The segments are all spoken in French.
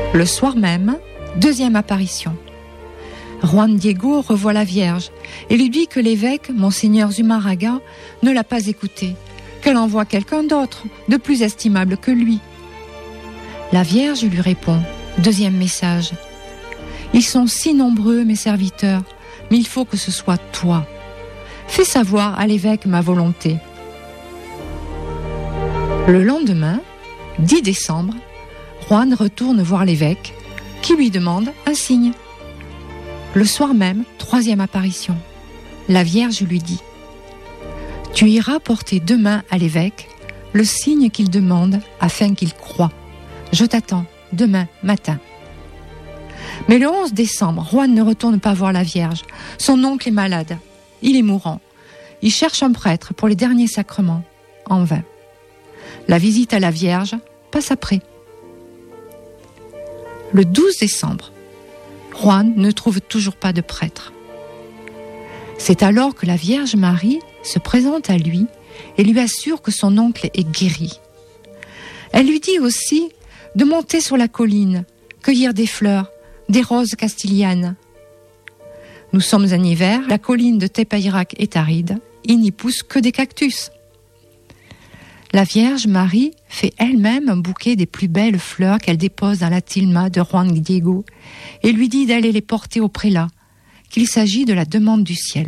Le soir même, deuxième apparition. Juan Diego revoit la Vierge et lui dit que l'évêque, Monseigneur Zumarraga, ne l'a pas écouté, qu'elle envoie quelqu'un d'autre, de plus estimable que lui. La Vierge lui répond, deuxième message. Ils sont si nombreux, mes serviteurs, mais il faut que ce soit toi. Fais savoir à l'évêque ma volonté. Le lendemain, 10 décembre, Juan retourne voir l'évêque, qui lui demande un signe. Le soir même, troisième apparition. La Vierge lui dit « Tu iras porter demain à l'évêque le signe qu'il demande afin qu'il croie. Je t'attends demain matin. » Mais le 11 décembre, Juan ne retourne pas voir la Vierge. Son oncle est malade. Il est mourant. Il cherche un prêtre pour les derniers sacrements. En vain. La visite à la Vierge passe après. Le 12 décembre, Juan ne trouve toujours pas de prêtre. C'est alors que la Vierge Marie se présente à lui et lui assure que son oncle est guéri. Elle lui dit aussi de monter sur la colline, cueillir des fleurs, des roses castilianes. Nous sommes en hiver, la colline de Tepeirac est aride, il n'y pousse que des cactus. La Vierge Marie fait elle-même un bouquet des plus belles fleurs qu'elle dépose dans la tilma de Juan Diego et lui dit d'aller les porter au prélat, qu'il s'agit de la demande du ciel.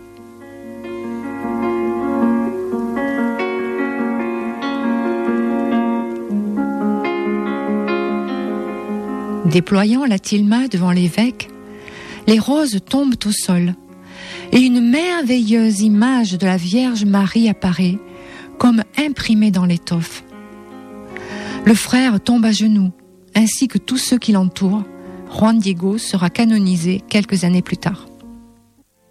Déployant la tilma devant l'évêque, les roses tombent au sol et une merveilleuse image de la Vierge Marie apparaît, comme imprimé dans l'étoffe. Le frère tombe à genoux, ainsi que tous ceux qui l'entourent. Juan Diego sera canonisé quelques années plus tard.